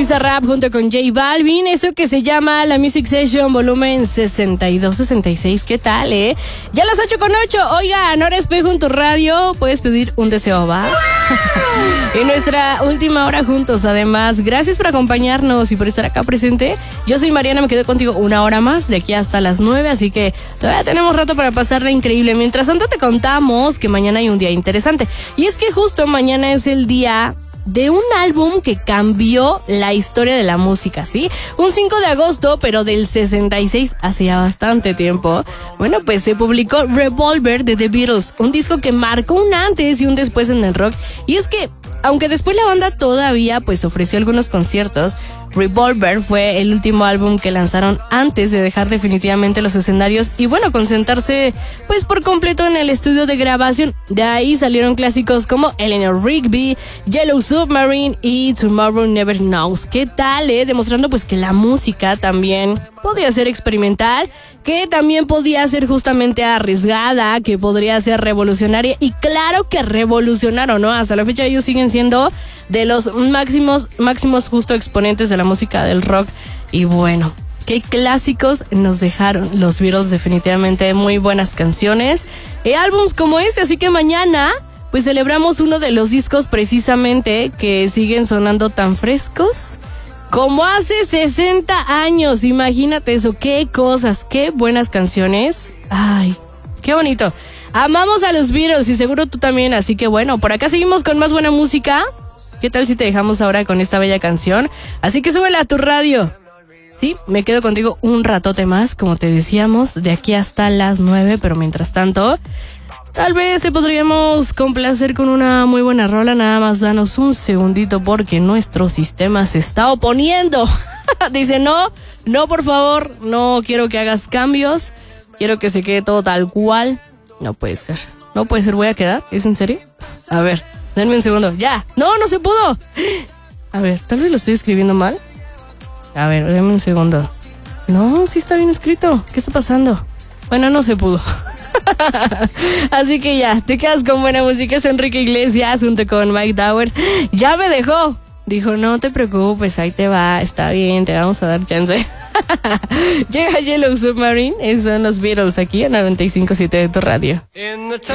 Bizarrap junto con J Balvin, eso que se llama la Music Session volumen 62-66, ¿qué tal, Ya a las 8:08, oigan, ahora Espejo en tu radio, puedes pedir un deseo, ¿va? En nuestra última hora juntos, además, gracias por acompañarnos y por estar acá presente. Yo soy Mariana, me quedo contigo una hora más, de aquí hasta las 9, así que todavía tenemos rato para pasarla increíble. Mientras tanto te contamos que mañana hay un día interesante, y es que justo mañana es el día de un álbum que cambió la historia de la música, ¿sí? Un 5 de agosto, pero del 66, hace ya bastante tiempo. Bueno, pues se publicó Revolver de The Beatles, un disco que marcó un antes y un después en el rock. Y es que, aunque después la banda todavía pues ofreció algunos conciertos, Revolver fue el último álbum que lanzaron antes de dejar definitivamente los escenarios y bueno, concentrarse pues por completo en el estudio de grabación. De ahí salieron clásicos como Eleanor Rigby, Yellow Submarine y Tomorrow Never Knows. ¿Qué tal, Demostrando pues que la música también podía ser experimental, que también podía ser justamente arriesgada, que podría ser revolucionaria, y claro que revolucionaron, ¿no? Hasta la fecha ellos siguen siendo de los máximos justo exponentes de la música del rock. Y bueno, qué clásicos nos dejaron los Beatles, definitivamente muy buenas canciones y álbums como este, así que mañana pues celebramos uno de los discos precisamente que siguen sonando tan frescos como hace 60 años, imagínate eso, qué cosas, qué buenas canciones. Ay, qué bonito. Amamos a los Beatles y seguro tú también, así que bueno, por acá seguimos con más buena música. ¿Qué tal si te dejamos ahora con esta bella canción? Así que súbela a tu radio. Sí, me quedo contigo un ratote más, como te decíamos, de aquí hasta las 9, pero mientras tanto, tal vez te podríamos complacer con una muy buena rola. Nada más danos un segundito porque nuestro sistema se está oponiendo. Dice, no, por favor, no quiero que hagas cambios. Quiero que se quede todo tal cual. No puede ser, voy a quedar. ¿Es en serio? A ver, denme un segundo, ya. No se pudo. A ver, tal vez lo estoy escribiendo mal. A ver, denme un segundo. No, sí está bien escrito. ¿Qué está pasando? Bueno, no se pudo. Así que ya, te quedas con buena música. Es Enrique Iglesias junto con Mike Towers. Ya me dejó. Dijo, no te preocupes, ahí te va, está bien, te vamos a dar chance. Llega Yellow Submarine, esos son los Beatles aquí en 95.7 de tu radio.